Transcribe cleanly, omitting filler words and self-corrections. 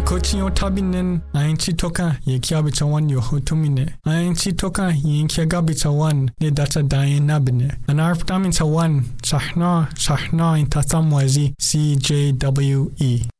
coaching your tabinen, Ainchi Toka, Yakiabita 1, your hotumine. Ainchi Toka, Yankiagabita 1, the data Diane Nabine. An Arptamita 1, Sahna, in Tatamwazi, CJWE.